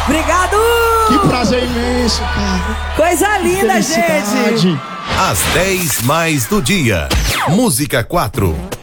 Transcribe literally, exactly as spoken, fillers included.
Obrigado! Que prazer imenso, cara. Coisa linda, gente. Às dez mais do dia. Música quatro.